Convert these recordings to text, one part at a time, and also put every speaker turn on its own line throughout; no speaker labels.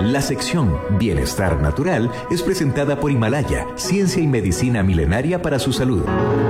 La sección Bienestar Natural es presentada por Himalaya, ciencia y medicina milenaria para su salud.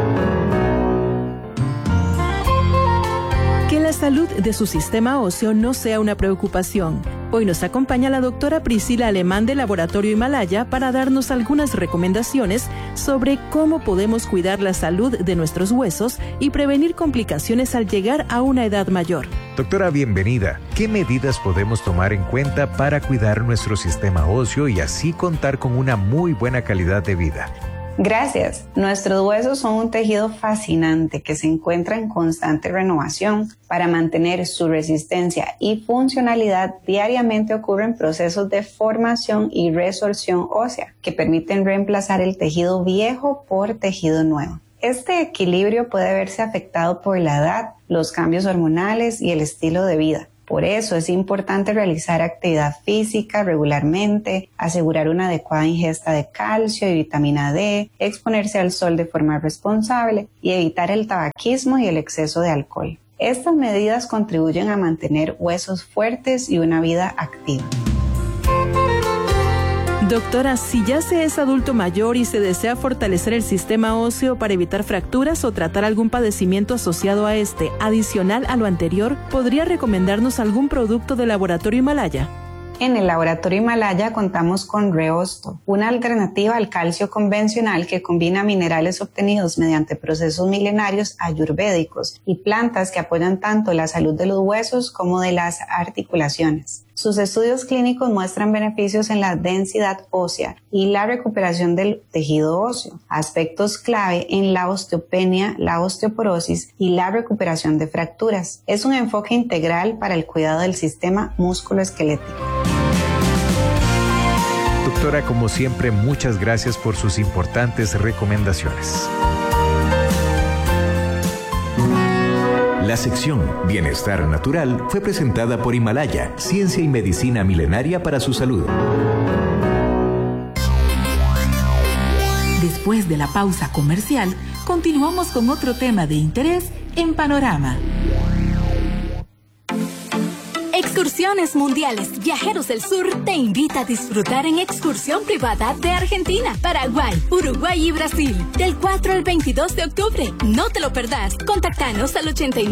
Que la salud de su sistema óseo no sea una preocupación. Hoy nos acompaña la doctora Priscila Alemán del Laboratorio Himalaya para darnos algunas recomendaciones sobre cómo podemos cuidar la salud de nuestros huesos y prevenir complicaciones al llegar a una edad mayor.
Doctora, bienvenida. ¿Qué medidas podemos tomar en cuenta para cuidar nuestro sistema óseo y así contar con una muy buena calidad de vida?
Gracias. Nuestros huesos son un tejido fascinante que se encuentra en constante renovación. Para mantener su resistencia y funcionalidad, diariamente ocurren procesos de formación y resorción ósea que permiten reemplazar el tejido viejo por tejido nuevo. Este equilibrio puede verse afectado por la edad, los cambios hormonales y el estilo de vida. Por eso es importante realizar actividad física regularmente, asegurar una adecuada ingesta de calcio y vitamina D, exponerse al sol de forma responsable y evitar el tabaquismo y el exceso de alcohol. Estas medidas contribuyen a mantener huesos fuertes y una vida activa.
Doctora, si ya se es adulto mayor y se desea fortalecer el sistema óseo para evitar fracturas o tratar algún padecimiento asociado a este, adicional a lo anterior, ¿podría recomendarnos algún producto del Laboratorio Himalaya?
En el Laboratorio Himalaya contamos con Reosto, una alternativa al calcio convencional que combina minerales obtenidos mediante procesos milenarios ayurvédicos y plantas que apoyan tanto la salud de los huesos como de las articulaciones. Sus estudios clínicos muestran beneficios en la densidad ósea y la recuperación del tejido óseo, aspectos clave en la osteopenia, la osteoporosis y la recuperación de fracturas. Es un enfoque integral para el cuidado del sistema músculo-esquelético.
Doctora, como siempre, muchas gracias por sus importantes recomendaciones.
La sección Bienestar Natural fue presentada por Himalaya, ciencia y medicina milenaria para su salud.
Después de la pausa comercial, continuamos con otro tema de interés en Panorama.
Excursiones Mundiales Viajeros del Sur te invita a disfrutar en excursión privada de Argentina, Paraguay, Uruguay y Brasil del 4 al 22 de octubre. No te lo perdás. Contactanos al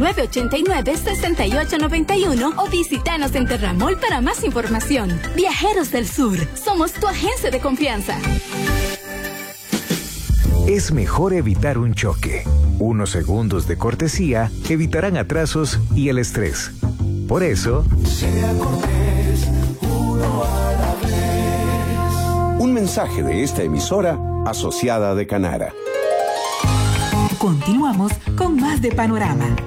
8989-6891 o visítanos en Terramol para más información. Viajeros del Sur, somos tu agencia de confianza.
Es mejor evitar un choque. Unos segundos de cortesía evitarán atrasos y el estrés. Por eso,
sea cortés, uno a la vez. Un mensaje de esta emisora asociada de Canara.
Continuamos con más de Panorama.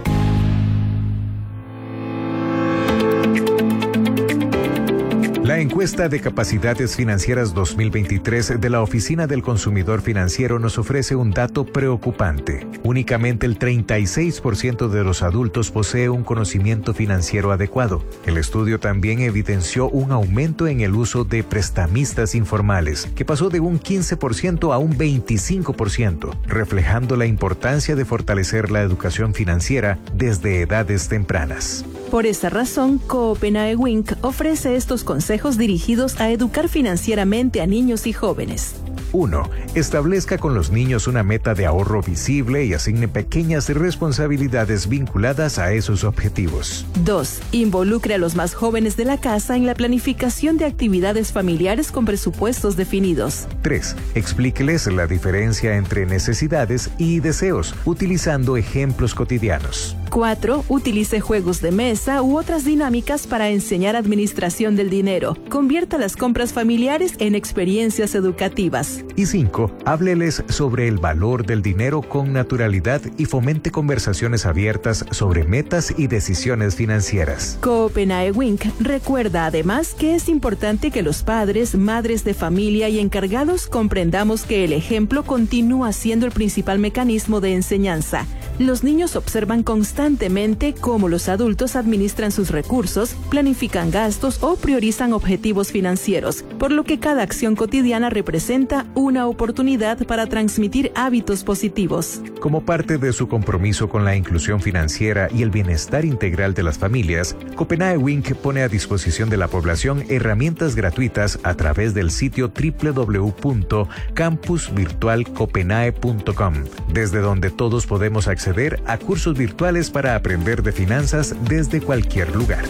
la encuesta de capacidades financieras 2023 de la Oficina del Consumidor Financiero nos ofrece un dato preocupante. Únicamente el 36% de los adultos posee un conocimiento financiero adecuado. El estudio también evidenció un aumento en el uso de prestamistas informales, que pasó de un 15% a un 25%, reflejando la importancia de fortalecer la educación financiera desde edades tempranas.
Por esa razón, Copenhague Wink ofrece estos consejos dirigidos a educar financieramente a niños y jóvenes.
1. Establezca con los niños una meta de ahorro visible y asigne pequeñas responsabilidades vinculadas a esos objetivos.
2. Involucre a los más jóvenes de la casa en la planificación de actividades familiares con presupuestos definidos.
3. Explíqueles la diferencia entre necesidades y deseos, utilizando ejemplos cotidianos.
4. Utilice juegos de mesa u otras dinámicas para enseñar administración del dinero. Convierta las compras familiares en experiencias educativas.
Y 5. Hábleles sobre el valor del dinero con naturalidad y fomente conversaciones abiertas sobre metas y decisiones financieras.
Copenhague Wink recuerda además que es importante que los padres, madres de familia y encargados comprendamos que el ejemplo continúa siendo el principal mecanismo de enseñanza. Los niños observan constantemente cómo los adultos administran sus recursos, planifican gastos o priorizan objetivos financieros, por lo que cada acción cotidiana representa una oportunidad para transmitir hábitos positivos.
Como parte de su compromiso con la inclusión financiera y el bienestar integral de las familias, Copenhague Wink pone a disposición de la población herramientas gratuitas a través del sitio www.campusvirtualcopenhague.com, desde donde todos podemos acceder a cursos virtuales para aprender de finanzas desde cualquier lugar.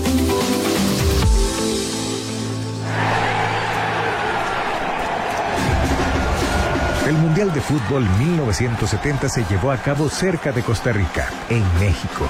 El Mundial de Fútbol 1970 se llevó a cabo cerca de Costa Rica, en México.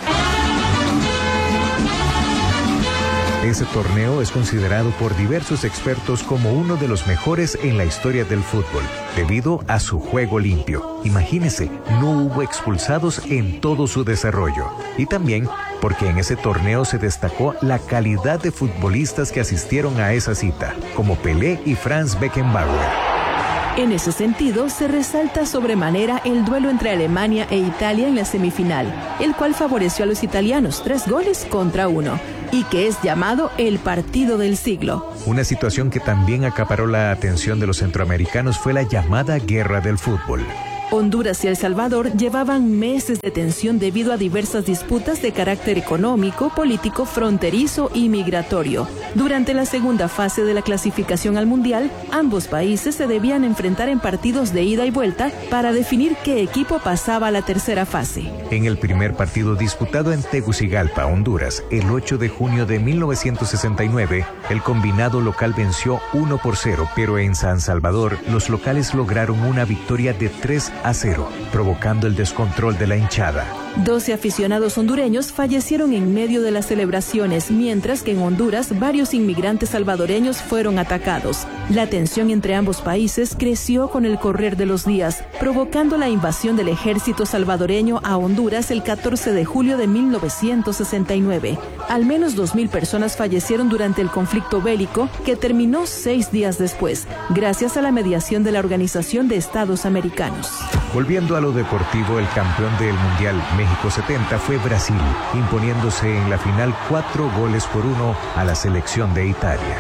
Ese torneo es considerado por diversos expertos como uno de los mejores en la historia del fútbol, debido a su juego limpio. Imagínese, no hubo expulsados en todo su desarrollo. Y también porque en ese torneo se destacó la calidad de futbolistas que asistieron a esa cita, como Pelé y Franz Beckenbauer.
En ese sentido, se resalta sobremanera el duelo entre Alemania e Italia en la semifinal, el cual favoreció a los italianos 3-1, y que es llamado el partido del siglo.
Una situación que también acaparó la atención de los centroamericanos fue la llamada guerra del fútbol.
Honduras y El Salvador llevaban meses de tensión debido a diversas disputas de carácter económico, político, fronterizo y migratorio. Durante la segunda fase de la clasificación al Mundial, ambos países se debían enfrentar en partidos de ida y vuelta para definir qué equipo pasaba a la tercera fase.
En el primer partido disputado en Tegucigalpa, Honduras, el 8 de junio de 1969, el combinado local venció 1-0, pero en San Salvador los locales lograron una victoria de 3-0, provocando el descontrol de la hinchada.
12 aficionados hondureños fallecieron en medio de las celebraciones, mientras que en Honduras varios inmigrantes salvadoreños fueron atacados. La tensión entre ambos países creció con el correr de los días, provocando la invasión del ejército salvadoreño a Honduras el 14 de julio de 1969. Al menos 2,000 personas fallecieron durante el conflicto bélico, que terminó 6 días después, gracias a la mediación de la Organización de Estados Americanos.
Volviendo a lo deportivo, el campeón del Mundial México 70 fue Brasil, imponiéndose en la final 4-1 a la selección de Italia.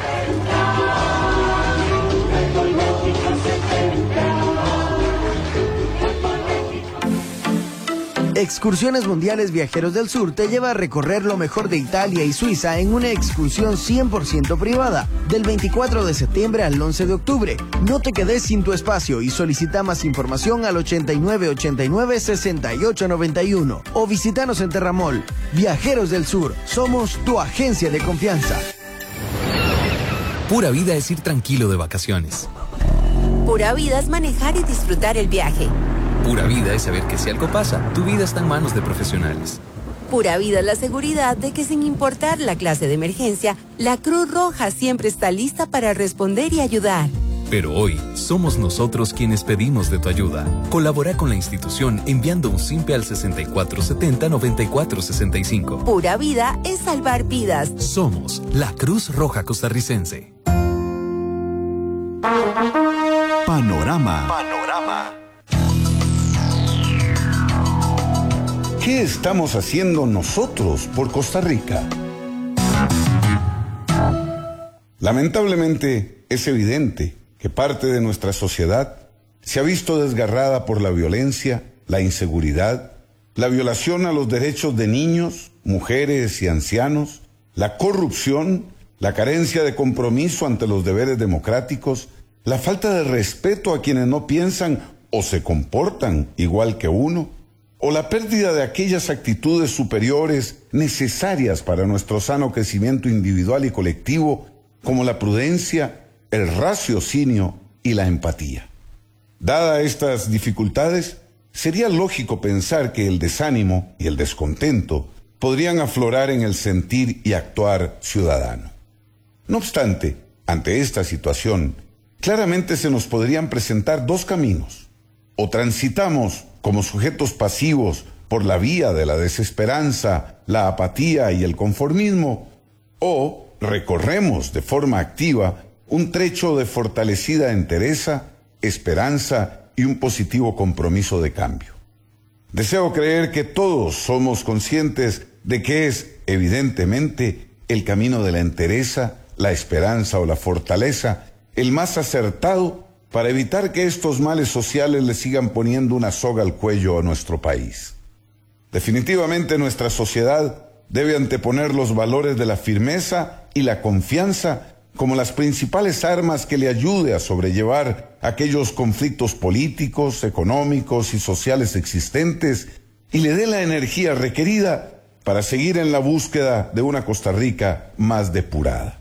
Excursiones Mundiales Viajeros del Sur te lleva a recorrer lo mejor de Italia y Suiza en una excursión 100% privada, del 24 de septiembre al 11 de octubre. No te quedes sin tu espacio y solicita más información al 8989-6891 o visítanos en Terramol. Viajeros del Sur, somos tu agencia de confianza.
Pura vida es ir tranquilo de vacaciones.
Pura vida es manejar y disfrutar el viaje.
Pura vida es saber que si algo pasa, tu vida está en manos de profesionales.
Pura vida es la seguridad de que sin importar la clase de emergencia, la Cruz Roja siempre está lista para responder y ayudar.
Pero hoy, somos nosotros quienes pedimos de tu ayuda. Colabora con la institución enviando un simple al 6470-9465.
Pura vida es salvar vidas.
Somos la Cruz Roja Costarricense.
Panorama. ¿Qué estamos haciendo nosotros por Costa Rica? Lamentablemente, es evidente que parte de nuestra sociedad se ha visto desgarrada por la violencia, la inseguridad, la violación a los derechos de niños, mujeres y ancianos, la corrupción, la carencia de compromiso ante los deberes democráticos, la falta de respeto a quienes no piensan o se comportan igual que uno, o la pérdida de aquellas actitudes superiores necesarias para nuestro sano crecimiento individual y colectivo, como la prudencia, el raciocinio y la empatía. Dadas estas dificultades, sería lógico pensar que el desánimo y el descontento podrían aflorar en el sentir y actuar ciudadano. No obstante, ante esta situación, claramente se nos podrían presentar dos caminos. O transitamos como sujetos pasivos por la vía de la desesperanza, la apatía y el conformismo, o recorremos de forma activa un trecho de fortalecida entereza, esperanza y un positivo compromiso de cambio. Deseo creer que todos somos conscientes de que es, evidentemente, el camino de la entereza, la esperanza o la fortaleza el más acertado para evitar que estos males sociales le sigan poniendo una soga al cuello a nuestro país. Definitivamente nuestra sociedad debe anteponer los valores de la firmeza y la confianza como las principales armas que le ayude a sobrellevar aquellos conflictos políticos, económicos y sociales existentes y le dé la energía requerida para seguir en la búsqueda de una Costa Rica más depurada.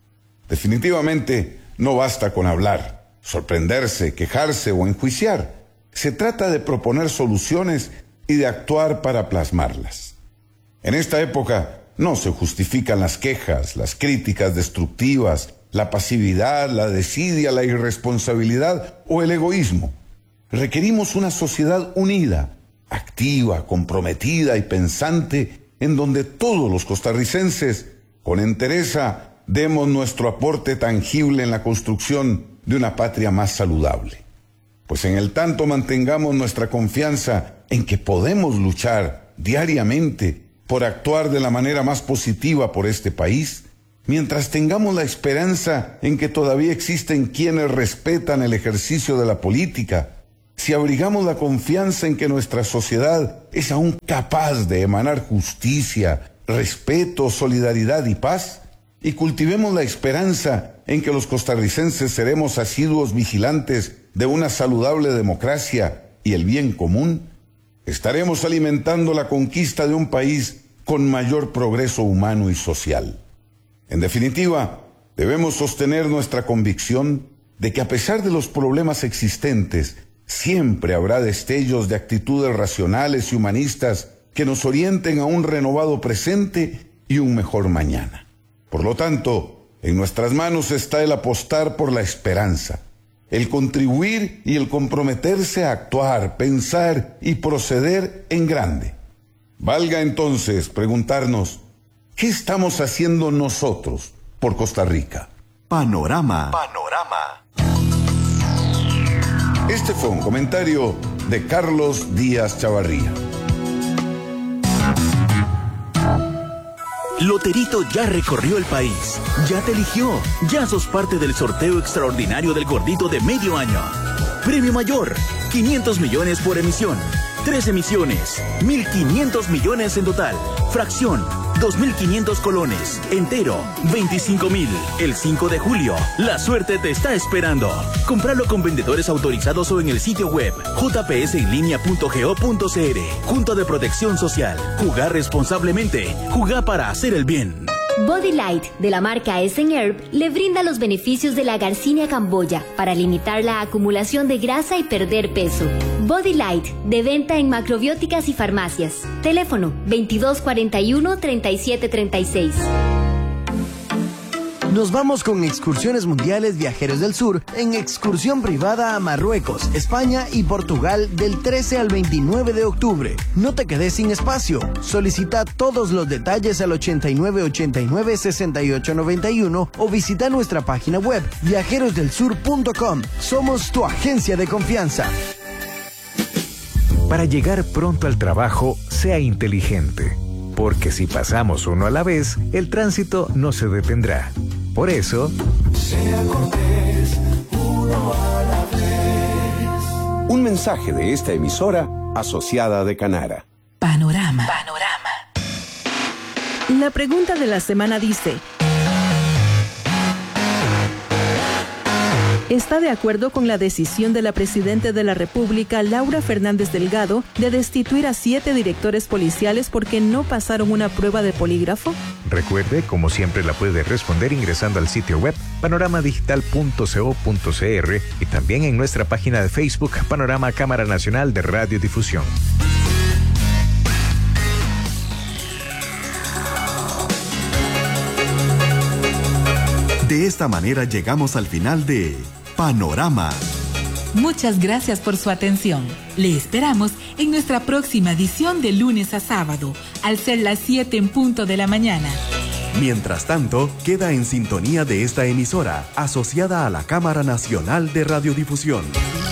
Definitivamente no basta con hablar, sorprenderse, quejarse o enjuiciar. Se trata de proponer soluciones y de actuar para plasmarlas. En esta época no se justifican las quejas, las críticas destructivas, la pasividad, la desidia, la irresponsabilidad o el egoísmo. Requerimos una sociedad unida, activa, comprometida y pensante, en donde todos los costarricenses, con entereza, demos nuestro aporte tangible en la construcción de una patria más saludable. Pues en el tanto mantengamos nuestra confianza en que podemos luchar diariamente por actuar de la manera más positiva por este país, mientras tengamos la esperanza en que todavía existen quienes respetan el ejercicio de la política, si abrigamos la confianza en que nuestra sociedad es aún capaz de emanar justicia, respeto, solidaridad y paz, y cultivemos la esperanza en que los costarricenses seremos asiduos vigilantes de una saludable democracia y el bien común, estaremos alimentando la conquista de un país con mayor progreso humano y social. En definitiva, debemos sostener nuestra convicción de que a pesar de los problemas existentes, siempre habrá destellos de actitudes racionales y humanistas que nos orienten a un renovado presente y un mejor mañana. Por lo tanto, en nuestras manos está el apostar por la esperanza, el contribuir y el comprometerse a actuar, pensar y proceder en grande. Valga entonces preguntarnos, ¿qué estamos haciendo nosotros por Costa Rica?
Panorama.
Este fue un comentario de Carlos Díaz Chavarría.
Loterito ya recorrió el país, ya te eligió, ya sos parte del sorteo extraordinario del gordito de medio año. Premio mayor, 500 millones por emisión, 3 emisiones, 1.500 millones en total. Fracción, 2.500 colones. Entero, 25.000. El 5 de julio, la suerte te está esperando. Compralo con vendedores autorizados o en el sitio web jpsenlinea.go.cr. Junta de Protección Social. Jugar responsablemente. Jugar para hacer el bien.
Body Light, de la marca Herb, le brinda los beneficios de la Garcinia camboya para limitar la acumulación de grasa y perder peso. Body Light, de venta en macrobióticas y farmacias. Teléfono 2241-3736.
Nos vamos con Excursiones Mundiales Viajeros del Sur en excursión privada a Marruecos, España y Portugal del 13 al 29 de octubre. No te quedes sin espacio. Solicita todos los detalles al 8989-6891 o visita nuestra página web viajerosdelsur.com. Somos tu agencia de confianza.
Para llegar pronto al trabajo, sea inteligente, porque si pasamos uno a la vez, el tránsito no se detendrá. Por eso,
sea cortés, uno a la vez.
Un mensaje de esta emisora asociada de Canara.
Panorama.
La pregunta de la semana dice: ¿está de acuerdo con la decisión de la Presidenta de la República, Laura Fernández Delgado, de destituir a 7 directores policiales porque no pasaron una prueba de polígrafo?
recuerde, como siempre la puede responder ingresando al sitio web panoramadigital.co.cr y también en nuestra página de Facebook Panorama Cámara Nacional de Radiodifusión.
De esta manera llegamos al final de Panorama.
Muchas gracias por su atención. Le esperamos en nuestra próxima edición de lunes a sábado, al ser las 7 en punto de la mañana.
Mientras tanto, queda en sintonía de esta emisora, asociada a la Cámara Nacional de Radiodifusión.